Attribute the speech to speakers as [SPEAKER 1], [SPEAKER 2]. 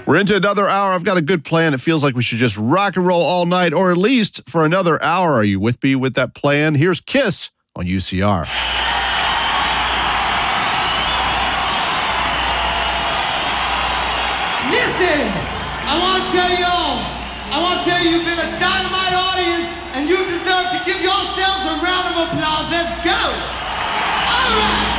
[SPEAKER 1] We're into another hour. I've got a good plan. It feels like we should just rock and roll all night, or at least for another hour. Are you with me with that plan? Here's Kiss on UCR.
[SPEAKER 2] Listen, I want to tell you you've been a dynamite audience, and you deserve to give yourselves a round of applause. Let's go. All right.